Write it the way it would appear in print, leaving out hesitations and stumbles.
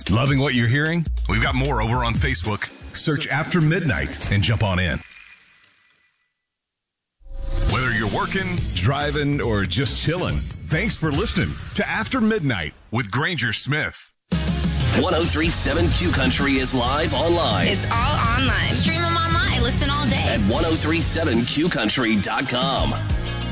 Loving what you're hearing? We've got more over on Facebook. Search After Midnight and jump on in. Whether you're working, driving, or just chilling, thanks for listening to After Midnight with Granger Smith. 1037 Q Country is live online. It's all online. Stream them online. Listen all day. At 1037QCountry.com.